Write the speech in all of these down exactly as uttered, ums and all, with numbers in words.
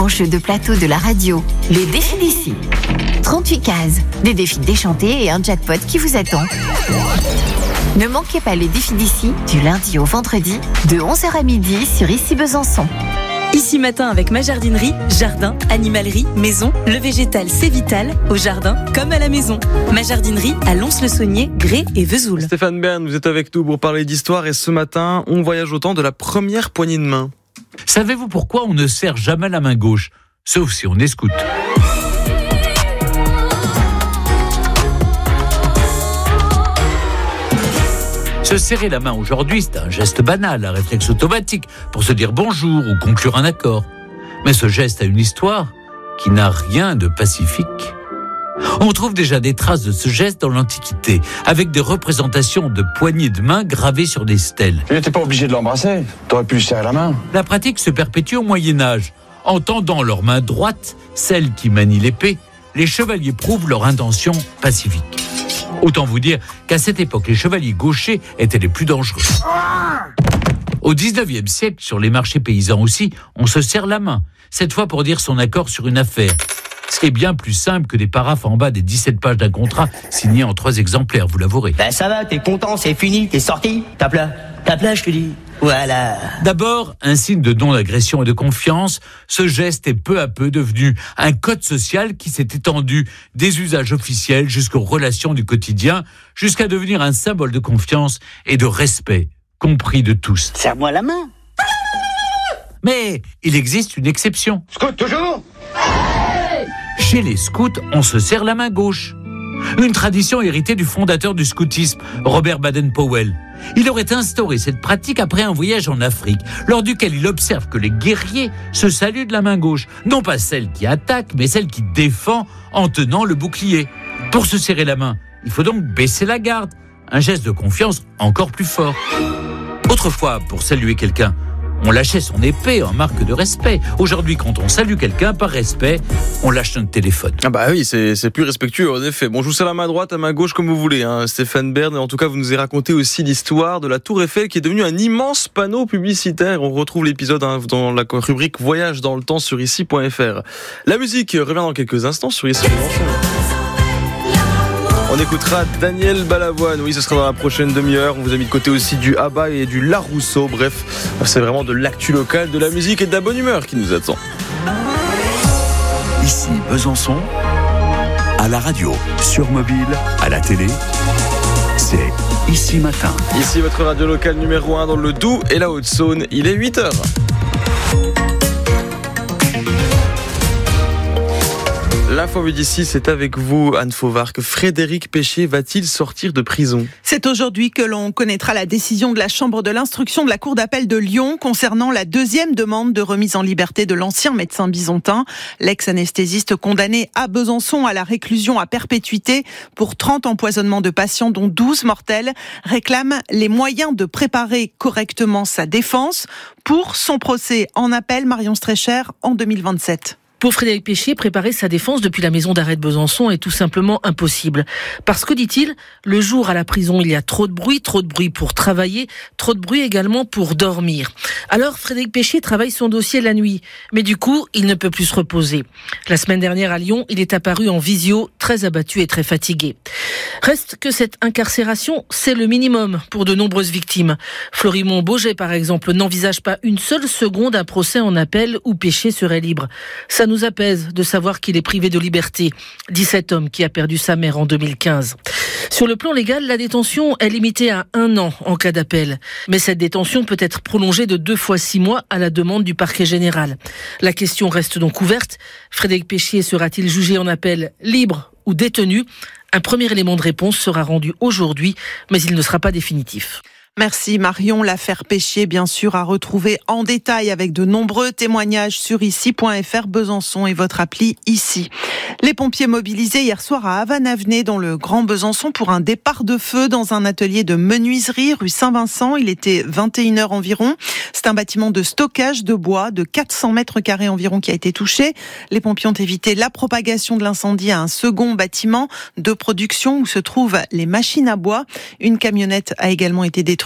grand jeu de plateau de la radio, les défis d'ici. trente-huit cases, des défis déchantés et un jackpot qui vous attend. Ne manquez pas les défis d'ici du lundi au vendredi de onze heures à midi sur Ici Besançon. Ici Matin avec ma jardinerie, jardin, animalerie, maison, le végétal c'est vital, au jardin comme à la maison. Ma jardinerie à Lons-le-Saunier, Grès et Vesoul. Stéphane Bern, vous êtes avec nous pour parler d'histoire et ce matin, on voyage au temps de la première poignée de main. Savez-vous pourquoi on ne serre jamais la main gauche, sauf si on est scout? Se serrer la main aujourd'hui, c'est un geste banal, un réflexe automatique pour se dire bonjour ou conclure un accord. Mais ce geste a une histoire qui n'a rien de pacifique. On trouve déjà des traces de ce geste dans l'Antiquité, avec des représentations de poignées de main gravées sur des stèles. Tu n'étais pas obligé de l'embrasser, t'aurais pu lui serrer la main. La pratique se perpétue au Moyen-Âge. En tendant leur main droite, celle qui manie l'épée, les chevaliers prouvent leur intention pacifique. Autant vous dire qu'à cette époque, les chevaliers gauchers étaient les plus dangereux. Au dix-neuvième siècle, sur les marchés paysans aussi, on se serre la main, cette fois pour dire son accord sur une affaire. Ce qui est bien plus simple que des paraphes en bas des dix-sept pages d'un contrat signé en trois exemplaires, vous l'avouerez. Ben ça va, t'es content, c'est fini, t'es sorti, tape là, tape là, je te dis. Voilà. D'abord, un signe de non-agression et de confiance, ce geste est peu à peu devenu un code social qui s'est étendu des usages officiels jusqu'aux relations du quotidien, jusqu'à devenir un symbole de confiance et de respect, compris de tous. Serre-moi la main. Mais il existe une exception. Scout toujours. Chez les scouts, on se serre la main gauche. Une tradition héritée du fondateur du scoutisme, Robert Baden-Powell. Il aurait instauré cette pratique après un voyage en Afrique, lors duquel il observe que les guerriers se saluent de la main gauche. Non pas celle qui attaque, mais celle qui défend en tenant le bouclier. Pour se serrer la main, il faut donc baisser la garde. Un geste de confiance encore plus fort. Autrefois, pour saluer quelqu'un, on lâchait son épée en marque de respect. Aujourd'hui, quand on salue quelqu'un par respect, on lâche notre téléphone. Ah bah oui, c'est, c'est plus respectueux en effet. Bon, je vous serre la main droite, à main gauche comme vous voulez, hein, Stéphane Bern. En tout cas, vous nous avez raconté aussi l'histoire de la Tour Eiffel qui est devenue un immense panneau publicitaire. On retrouve l'épisode hein, dans la rubrique Voyage dans le temps sur ici point f r. La musique revient dans quelques instants sur Ici. On écoutera Daniel Balavoine, oui ce sera dans la prochaine demi-heure. On vous a mis de côté aussi du Abba et du Larousseau. Bref, c'est vraiment de l'actu locale, de la musique et de la bonne humeur qui nous attend. Ici Besançon, à la radio, sur mobile, à la télé, c'est Ici Matin. Ici votre radio locale numéro un dans le Doubs et la Haute-Saône, il est huit heures. L'info d'ici, c'est avec vous, Anne Fauvarque. Frédéric Péchier va-t-il sortir de prison ? C'est aujourd'hui que l'on connaîtra la décision de la Chambre de l'instruction de la Cour d'appel de Lyon concernant la deuxième demande de remise en liberté de l'ancien médecin bisontin. L'ex-anesthésiste condamné à Besançon à la réclusion à perpétuité pour trente empoisonnements de patients, dont douze mortels, réclame les moyens de préparer correctement sa défense pour son procès en appel, Marion Streicher, en deux mille vingt-sept. Pour Frédéric Péchier, préparer sa défense depuis la maison d'arrêt de Besançon est tout simplement impossible. Parce que, dit-il, le jour à la prison, il y a trop de bruit, trop de bruit pour travailler, trop de bruit également pour dormir. Alors, Frédéric Péchier travaille son dossier la nuit. Mais du coup, il ne peut plus se reposer. La semaine dernière à Lyon, il est apparu en visio, très abattu et très fatigué. Reste que cette incarcération, c'est le minimum pour de nombreuses victimes. Florimond Bauget, par exemple, n'envisage pas une seule seconde un procès en appel où Péchier serait libre. Ça nous apaise de savoir qu'il est privé de liberté, dit cet homme qui a perdu sa mère en deux mille quinze. Sur le plan légal, la détention est limitée à un an en cas d'appel. Mais cette détention peut être prolongée de deux fois six mois à la demande du parquet général. La question reste donc ouverte. Frédéric Péchier sera-t-il jugé en appel libre ou détenu ? Un premier élément de réponse sera rendu aujourd'hui, mais il ne sera pas définitif. Merci Marion. L'affaire Péchier, bien sûr, à retrouver en détail avec de nombreux témoignages sur ici point f r, Besançon et votre appli Ici. Les pompiers mobilisés hier soir à Havane-Avenay dans le Grand Besançon pour un départ de feu dans un atelier de menuiserie rue Saint-Vincent. Il était vingt et une heures environ. C'est un bâtiment de stockage de bois de quatre cents mètres carrés environ qui a été touché. Les pompiers ont évité la propagation de l'incendie à un second bâtiment de production où se trouvent les machines à bois. Une camionnette a également été détruite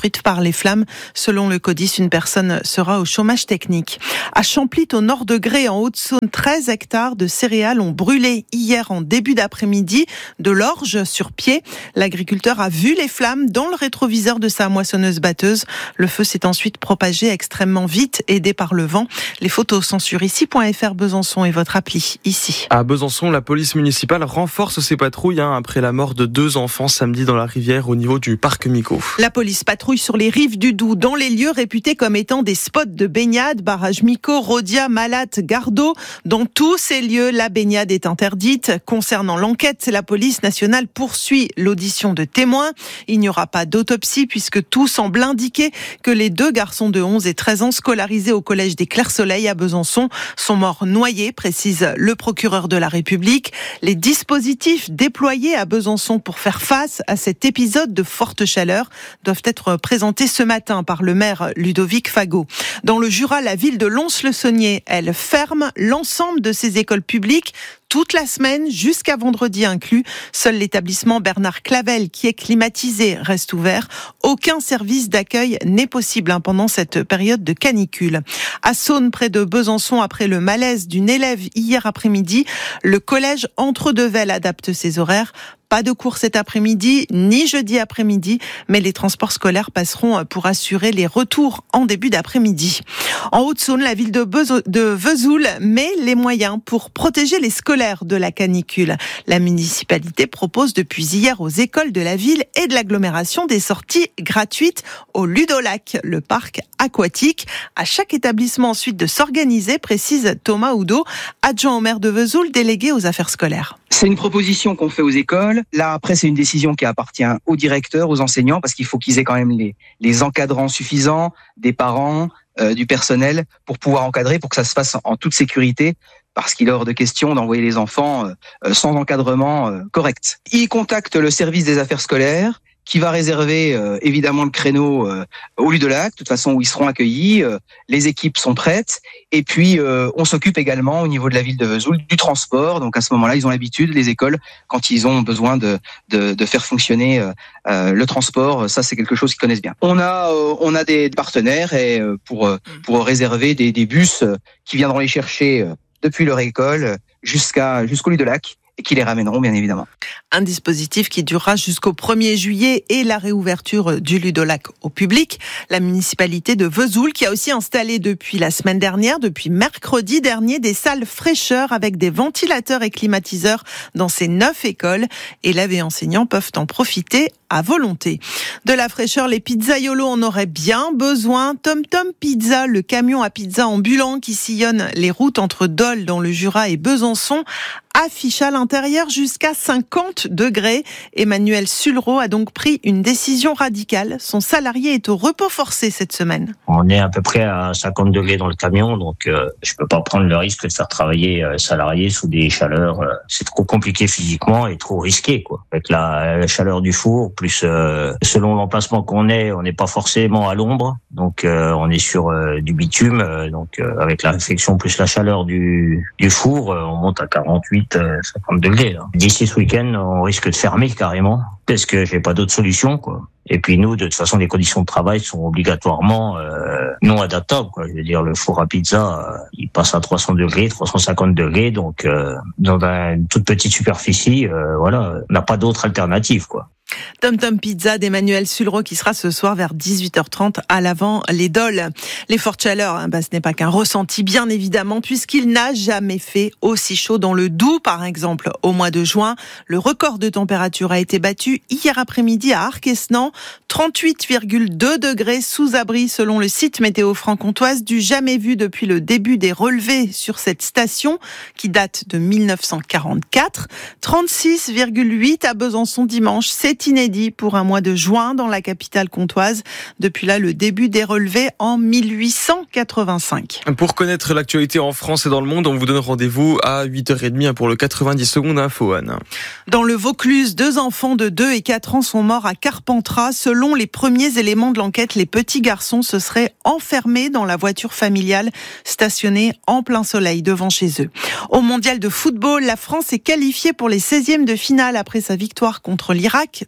détruites par les flammes. Selon le CODIS, une personne sera au chômage technique. À Champlit, au nord de Gré, en Haute-Saône, treize hectares de céréales ont brûlé hier en début d'après-midi, de l'orge sur pied. L'agriculteur a vu les flammes dans le rétroviseur de sa moissonneuse-batteuse. Le feu s'est ensuite propagé extrêmement vite, aidé par le vent. Les photos sont sur ici point f r Besançon et votre appli ici. À Besançon, la police municipale renforce ses patrouilles hein, après la mort de deux enfants samedi dans la rivière au niveau du parc Mico. La police patrouille sur les rives du Doubs, dans les lieux réputés comme étant des spots de baignade, barrage Mico, Rodia, Malatte, Gardeau. Dans tous ces lieux, la baignade est interdite. Concernant l'enquête, la police nationale poursuit l'audition de témoins. Il n'y aura pas d'autopsie puisque tout semble indiquer que les deux garçons de onze et treize ans scolarisés au collège des Clairs-Soleil à Besançon sont morts noyés, précise le procureur de la République. Les dispositifs déployés à Besançon pour faire face à cet épisode de forte chaleur doivent être présentés ce matin par le maire Ludovic Fagot. Dans le Jura, la ville de Lons-le-Saunier, elle ferme l'ensemble de ses écoles publiques toute la semaine jusqu'à vendredi inclus. Seul l'établissement Bernard Clavel, qui est climatisé, reste ouvert. Aucun service d'accueil n'est possible pendant cette période de canicule. À Saône, près de Besançon, après le malaise d'une élève hier après-midi, le collège Entre-Devel adapte ses horaires. Pas de cours cet après-midi, ni jeudi après-midi, mais les transports scolaires passeront pour assurer les retours en début d'après-midi. En Haute-Saône, la ville de, Bezo- de Vesoul met les moyens pour protéger les scolaires de la canicule. La municipalité propose depuis hier aux écoles de la ville et de l'agglomération des sorties gratuites au Ludolac, le parc aquatique. À chaque établissement ensuite de s'organiser, précise Thomas Oudot, adjoint au maire de Vesoul, délégué aux affaires scolaires. C'est une proposition qu'on fait aux écoles. Là, après, c'est une décision qui appartient aux directeurs, aux enseignants, parce qu'il faut qu'ils aient quand même les, les encadrants suffisants, des parents, euh, du personnel, pour pouvoir encadrer, pour que ça se fasse en, en toute sécurité, parce qu'il est hors de question d'envoyer les enfants euh, sans encadrement euh, correct. Ils contactent le service des affaires scolaires, qui va réserver euh, évidemment le créneau euh, au Ludolac, de toute façon où ils seront accueillis. Euh, les équipes sont prêtes, et puis euh, on s'occupe également au niveau de la ville de Vesoul du transport. Donc à ce moment-là, ils ont l'habitude, les écoles, quand ils ont besoin de de, de faire fonctionner euh, euh, le transport, ça c'est quelque chose qu'ils connaissent bien. On a euh, on a des partenaires et euh, pour euh, pour réserver des des bus euh, qui viendront les chercher euh, depuis leur école jusqu'à jusqu'au Ludolac, et qui les ramèneront bien évidemment. Un dispositif qui durera jusqu'au premier juillet et la réouverture du Ludolac au public. La municipalité de Vesoul qui a aussi installé depuis la semaine dernière, depuis mercredi dernier, des salles fraîcheur avec des ventilateurs et climatiseurs dans ces neuf écoles. Élèves et enseignants peuvent en profiter à volonté. De la fraîcheur, les pizzaiolos en auraient bien besoin. Tom Tom Pizza, le camion à pizza ambulant qui sillonne les routes entre Dole dans le Jura et Besançon, affiche à l'intérieur jusqu'à cinquante degrés. Emmanuel Sulro a donc pris une décision radicale. Son salarié est au repos forcé cette semaine. On est à peu près à cinquante degrés dans le camion, donc euh, je peux pas prendre le risque de faire travailler euh, salariés sous des chaleurs. Euh, c'est trop compliqué physiquement et trop risqué, quoi. Avec la, la chaleur du four, plus euh, selon l'emplacement qu'on est, on n'est pas forcément à l'ombre, donc euh, on est sur euh, du bitume, euh, donc euh, avec la réflexion plus la chaleur du, du four, euh, on monte à quarante-huit, cinquante degrés. Là. D'ici ce week-end, on risque de fermer carrément, parce que j'ai pas d'autre solution, quoi. Et puis nous, de toute façon, les conditions de travail sont obligatoirement euh, non adaptables, quoi. Je veux dire, le four à pizza, euh, il passe à trois cents degrés, trois cent cinquante degrés, donc euh, dans une toute petite superficie, euh, voilà, on n'a pas d'autre alternative, quoi. Tom Tom Pizza d'Emmanuel Sulro qui sera ce soir vers dix-huit heures trente à l'avant les Doles. Les fortes chaleurs, hein, bah, ce n'est pas qu'un ressenti bien évidemment puisqu'il n'a jamais fait aussi chaud dans le Doubs par exemple au mois de juin. Le record de température a été battu hier après-midi à Arquesnan, trente-huit virgule deux degrés sous abri selon le site météo franc-comtoise, du jamais vu depuis le début des relevés sur cette station qui date de mille neuf cent quarante-quatre. trente-six virgule huit à Besançon dimanche, c'est inédit pour un mois de juin dans la capitale comtoise. Depuis là, le début des relevés en mille huit cent quatre-vingt-cinq. Pour connaître l'actualité en France et dans le monde, on vous donne rendez-vous à huit heures trente pour le quatre-vingt-dix secondes info, Anne. Dans le Vaucluse, deux enfants de deux et quatre ans sont morts à Carpentras. Selon les premiers éléments de l'enquête, les petits garçons se seraient enfermés dans la voiture familiale stationnée en plein soleil devant chez eux. Au mondial de football, la France est qualifiée pour les seizièmes de finale après sa victoire contre l'Irak,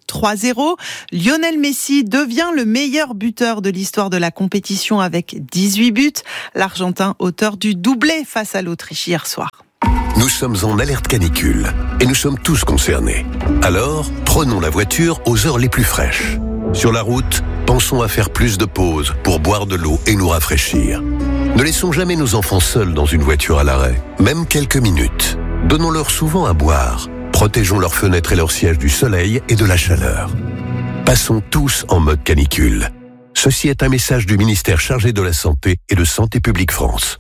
trois zéro. Lionel Messi devient le meilleur buteur de l'histoire de la compétition avec dix-huit buts. L'Argentin auteur du doublé face à l'Autriche hier soir. Nous sommes en alerte canicule et nous sommes tous concernés. Alors, prenons la voiture aux heures les plus fraîches. Sur la route, pensons à faire plus de pauses pour boire de l'eau et nous rafraîchir. Ne laissons jamais nos enfants seuls dans une voiture à l'arrêt, même quelques minutes. Donnons-leur souvent à boire. Protégeons leurs fenêtres et leurs sièges du soleil et de la chaleur. Passons tous en mode canicule. Ceci est un message du ministère chargé de la Santé et de Santé publique France.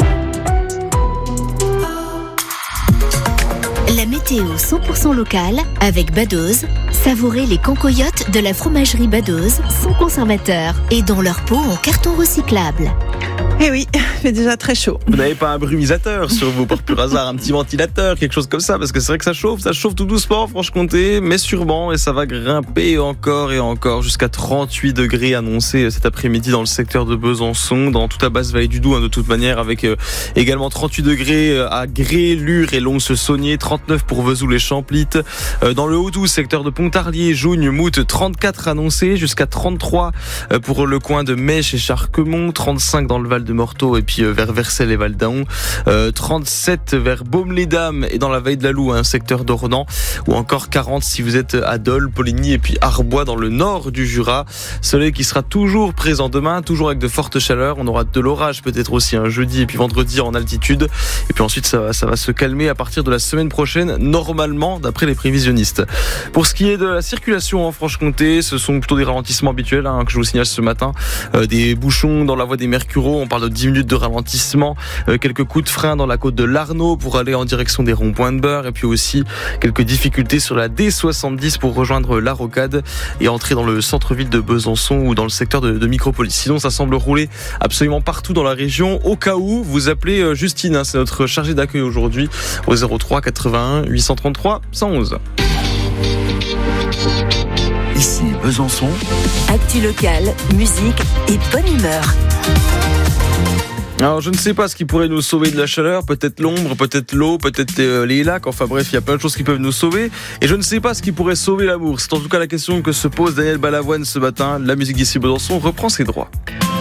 La météo cent pour cent locale avec Badoz. Savourez les cancoyotes de la fromagerie Badoz, sans conservateur et dans leur pot en carton recyclable. Eh oui, il fait déjà très chaud. Vous n'avez pas un brumisateur sur vous, par pur hasard, un petit ventilateur, quelque chose comme ça, parce que c'est vrai que ça chauffe, ça chauffe tout doucement en Franche-Comté, mais sûrement, et ça va grimper encore et encore jusqu'à trente-huit degrés annoncés cet après-midi dans le secteur de Besançon, dans toute la basse vallée du Doubs, hein, de toute manière, avec euh, également trente-huit degrés à Gré, Lure et Lons-Saunier, trente-neuf pour Vesoul et Champlitte. Euh, dans le Haut-Doubs, secteur de Pontarlier, Jougne, Mout, trente-quatre annoncés, jusqu'à trente-trois pour le coin de Mèche et Charquemont, trente-cinq dans le Val de Morteau et puis vers Vercelles et Val-d'Aon, euh, trente-sept vers Baume-les-Dames et dans la Veille de la Loue, un secteur d'Ornans, ou encore quarante si vous êtes à Dole, Poligny et puis Arbois dans le nord du Jura. Soleil qui sera toujours présent demain, toujours avec de fortes chaleurs. On aura de l'orage peut-être aussi un jeudi et puis vendredi en altitude. Et puis ensuite ça va, ça va se calmer à partir de la semaine prochaine, normalement d'après les prévisionnistes. Pour ce qui est de la circulation en Franche-Comté, ce sont plutôt des ralentissements habituels hein, que je vous signale ce matin. Euh, des bouchons dans la voie des Mercureaux, on parle de dix minutes de ralentissement, euh, quelques coups de frein dans la côte de l'Arnaud pour aller en direction des ronds-points de Beurre et puis aussi quelques difficultés sur la D soixante-dix pour rejoindre la Rocade et entrer dans le centre-ville de Besançon ou dans le secteur de, de Micropolis. Sinon, ça semble rouler absolument partout dans la région. Au cas où, vous appelez Justine, hein, c'est notre chargée d'accueil aujourd'hui au zéro trois quatre-vingt-un huit cent trente-trois cent onze. Ici Besançon. Actu locale, musique et bonne humeur. Alors je ne sais pas ce qui pourrait nous sauver de la chaleur, peut-être l'ombre, peut-être l'eau, peut-être les, les lacs, enfin bref, il y a plein de choses qui peuvent nous sauver. Et je ne sais pas ce qui pourrait sauver l'amour. C'est en tout cas la question que se pose Daniel Balavoine ce matin. La musique d'ici Besançon reprend ses droits.